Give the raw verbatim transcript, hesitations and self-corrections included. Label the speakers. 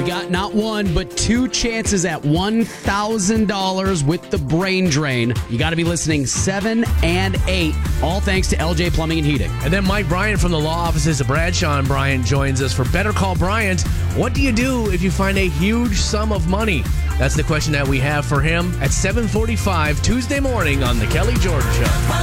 Speaker 1: You got not one, but two chances at one thousand dollars with the brain drain. You got to be listening seven and eight, all thanks to L J Plumbing and Heating.
Speaker 2: And then Mike Bryant from the law offices of Bradshaw and Bryant joins us for Better Call Bryant. What do you do if you find a huge sum of money? That's the question that we have for him at seven forty-five Tuesday morning on The Kelly Jordan Show.